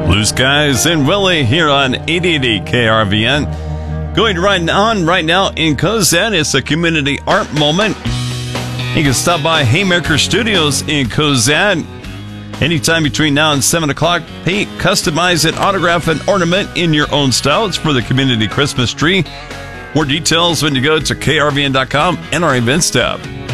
Blue Skies and Willie here on 880 KRVN. Going on right now in Cozad, it's a community art moment. You can stop by Haymaker Studios in Cozad anytime between now and 7 o'clock. Paint, customize, and autograph an ornament in your own style. It's for the community Christmas tree. More details when you go to krvn.com and our events tab.